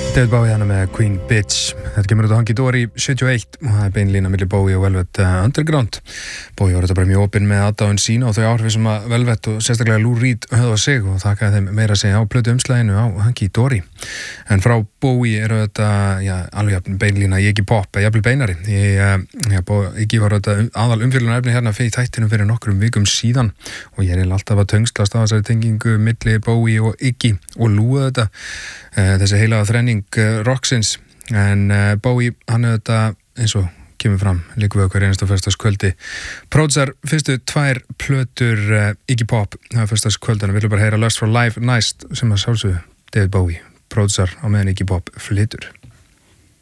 David Bowie hana með Queen Bitch. Þetta kemur út á Hunky Dory 71 og það beinlína milli Bowie og Velvet Underground. Bowie var þetta bara mjög opinn með aðdáun sína og þau áhrif sem að Velvet og sérstaklega Lou Reed höfðu á sig og þakkaði þeim meira að segja á plötu umslaginu á Hunky Dory. En frá Bowie eru þetta, alveg beinlína Iggy Pop, jafnvel beinari. Iggy var þetta aðal umfjöllunarefni hérna fyrir þættinum fyrir nokkrum vikum síðan og ég alltaf að töngslast á þessari tengingu milli Bowie og Iggy og Lou þetta. Þessi heilaga þrenning rocksins en Bowie hann þetta eins og kemur fram líka við okkur einasta föstudagskvöldi pródusar fyrstu 2 plötur Iggy Pop föstudagskvöldana við viljum bara heyra Lust for Life næst sem að sjálfsögðu David Bowie pródusar á meðan Iggy Pop flytur